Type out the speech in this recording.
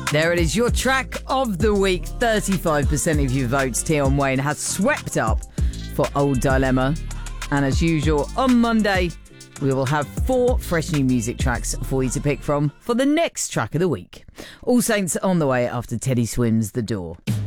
There it is, your track of the week. 35% of your votes, Tion Wayne has swept up for Old Dilemma. And as usual, on Monday, we will have 4 fresh new music tracks for you to pick from for the next track of the week. All Saints on the way after Teddy Swims The Door.